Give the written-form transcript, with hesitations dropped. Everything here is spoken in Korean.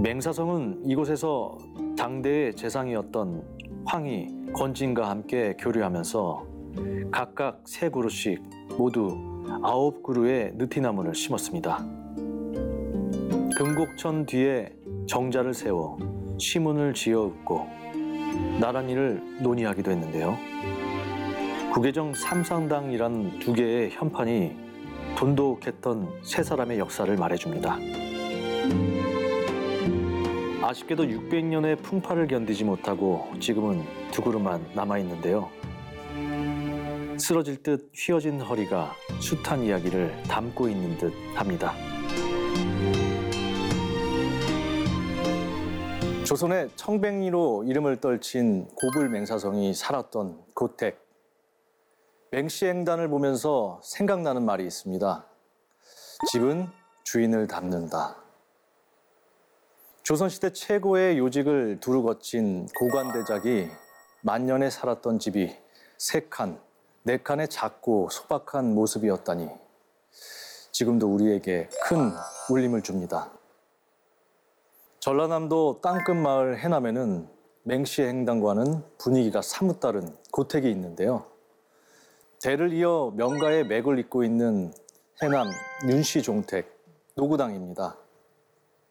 맹사성은 이곳에서 당대의 재상이었던 황희, 건진과 함께 교류하면서 각각 3그루씩 모두 9그루의 느티나무를 심었습니다. 금곡천 뒤에 정자를 세워 시문을 지어읍고 나란히를 논의하기도 했는데요. 구계정 삼상당이란 2개의 현판이 돈독했던 3사람의 역사를 말해줍니다. 아쉽게도 600년의 풍파를 견디지 못하고 지금은 2그루만 남아있는데요. 쓰러질 듯 휘어진 허리가 숱한 이야기를 담고 있는 듯 합니다. 조선의 청백리로 이름을 떨친 고불 맹사성이 살았던 고택. 맹씨행단을 보면서 생각나는 말이 있습니다. 집은 주인을 닮는다. 조선시대 최고의 요직을 두루 거친 고관대작이 만년에 살았던 집이 3칸, 4칸의 작고 소박한 모습이었다니 지금도 우리에게 큰 울림을 줍니다. 전라남도 땅끝 마을 해남에는 맹씨의 행당과는 분위기가 사뭇 다른 고택이 있는데요. 대를 이어 명가의 맥을 잇고 있는 해남 윤씨 종택 노구당입니다.